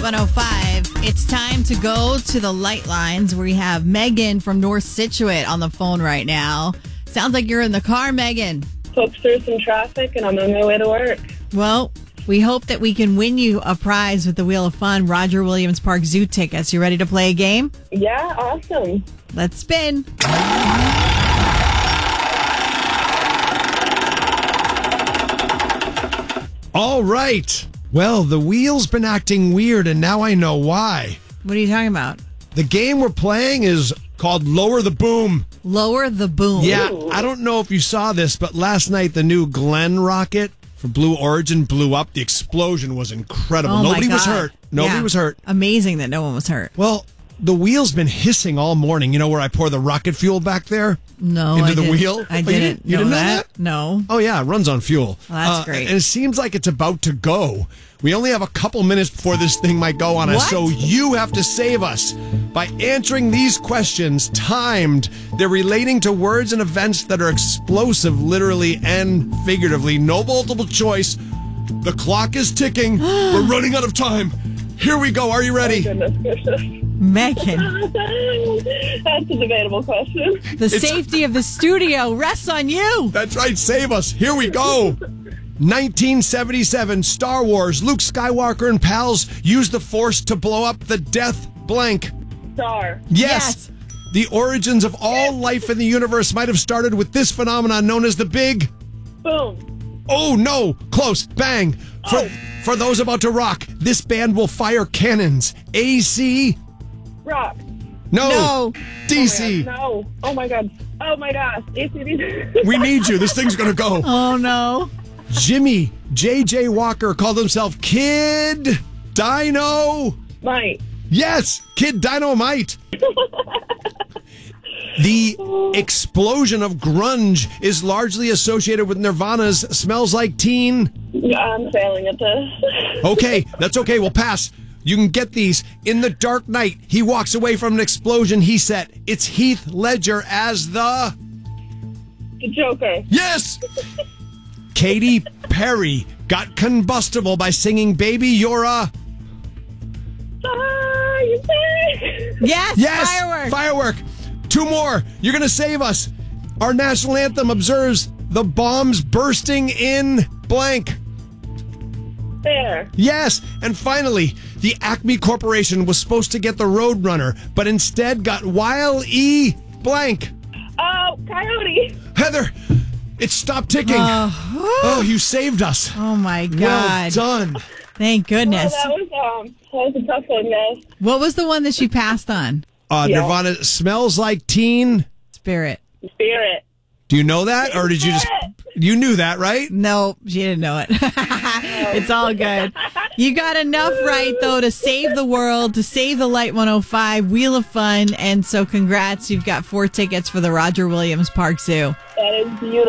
105. It's time to go to the light lines. We have Megan from North Scituate on the phone right now. Sounds like you're in the car, Megan. Poked through some traffic and I'm on my way to work. Well, we hope that we can win you a prize with the Wheel of Fun Roger Williams Park Zoo tickets. You ready to play a game? Yeah, awesome. Let's spin. All right. Well, the wheel's been acting weird, and now I know why. What are you talking about? The game we're playing is called Lower the Boom. Lower the boom. Yeah, I don't know if you saw this, but last night the new Glenn rocket for Blue Origin blew up. The explosion was incredible. Oh my Nobody was God. hurt. Nobody Yeah. was hurt. Amazing that no one was hurt. Well, the wheel's been hissing all morning. You know where I pour the rocket fuel back there? No, Into I the didn't. wheel? I Oh, didn't. you didn't know that? No. Oh, yeah, it runs on fuel. Well, that's great. And it seems like it's about to go. We only have a couple minutes before this thing might go on us, What? so you have to save us by answering these questions timed. They're relating to words and events that are explosive, literally and figuratively. No multiple choice. The clock is ticking. We're running out of time. Here we go. Are you ready? Goodness gracious. Megan, That's a debatable question. the safety of the studio rests on you. That's right. Save us. Here we go. 1977, Star Wars. Luke Skywalker and pals use the Force to blow up the Death blank. Star. Yes. The origins of all life in the universe might have started with this phenomenon known as the Big... Boom. Oh, no. Close. Bang. For those about to rock, this band will fire cannons. AC... Rock. No. DC. No. Oh my god. Oh my gosh. ACDC. We need you. This thing's going to go. Oh, no. Jimmy J.J. Walker called himself Kid Dino. Might. Yes, Kid Dynamite. The explosion of grunge is largely associated with Nirvana's Smells Like Teen. I'm failing at this. Okay, that's okay. We'll pass. You can get these. In The Dark Knight, he walks away from an explosion he set. It's Heath Ledger as the... The Joker. Yes! Katy Perry got combustible by singing Baby You're a... You say? Yes. Firework. Two more. You're going to save us. Our national anthem observes the bombs bursting in blank. There. Yes. And finally, the Acme Corporation was supposed to get the Roadrunner, but instead got Wile E. blank. Oh, Coyote. Heather, it stopped ticking. Oh, you saved us. Oh, my God. Well done. Thank goodness. That was a tough one, guys. What was the one that she passed on? Nirvana Smells Like Teen Spirit. Spirit. Do you know that? Or did you just... You knew that, right? No, she didn't know it. It's all good. You got enough right, though, to save the world, to save the Light 105 Wheel of Fun. And so congrats. You've got 4 tickets for the Roger Williams Park Zoo. That is beautiful.